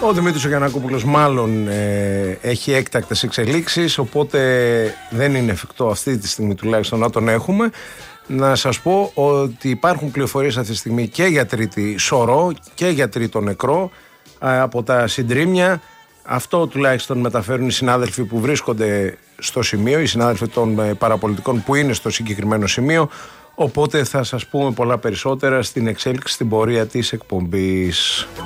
Ο Δημήτρης ο Γιαννακόπουλος μάλλον έχει έκτακτες εξελίξεις, οπότε δεν είναι εφικτό αυτή τη στιγμή τουλάχιστον να τον έχουμε. Να σας πω ότι υπάρχουν πληροφορίες αυτή τη στιγμή και για τρίτη σωρό και για τρίτο νεκρό από τα συντρίμμια. Αυτό τουλάχιστον μεταφέρουν οι συνάδελφοι που βρίσκονται στο σημείο, οι συνάδελφοι των παραπολιτικών που είναι στο συγκεκριμένο σημείο. Οπότε θα σας πούμε πολλά περισσότερα στην εξέλιξη, στην πορεία της εκπομπής.